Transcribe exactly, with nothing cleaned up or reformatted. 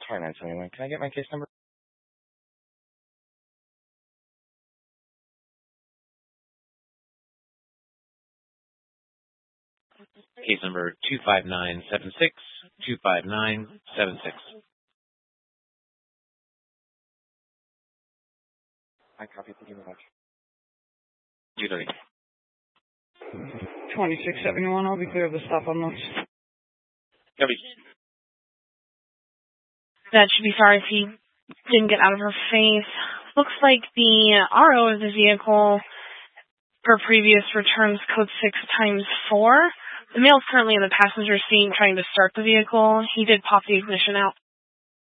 twenty-nine seventy-one. Can I get my case number? Case number two five nine seven six, two five nine seven six. I copy. Thank you very much. two thirty. twenty-six seventy-one, I'll be clear of the stop on those. Copy. That should be far if he didn't get out of her face. Looks like the R O of the vehicle, per previous returns code six times four. The male's currently in the passenger seat trying to start the vehicle. He did pop the ignition out.